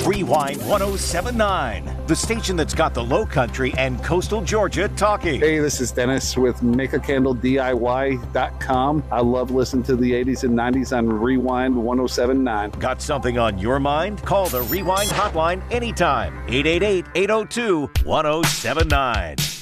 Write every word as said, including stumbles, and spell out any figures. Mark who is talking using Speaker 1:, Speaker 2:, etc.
Speaker 1: Rewind one oh seven point nine, the station that's got the Low Country and coastal Georgia talking.
Speaker 2: Hey, this is Dennis with Make A Candle D I Y dot com. I love listening to the eighties and nineties on Rewind one oh seven point nine.
Speaker 1: Got something on your mind? Call the Rewind hotline anytime. eight eight eight, eight oh two, one oh seven nine.